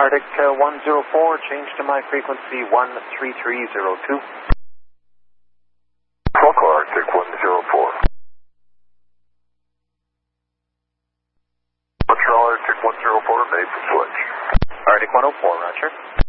Arctic 104, change to my frequency 13302. Focal Arctic 104. Montreal Arctic 104, made for switch. Arctic 104, roger.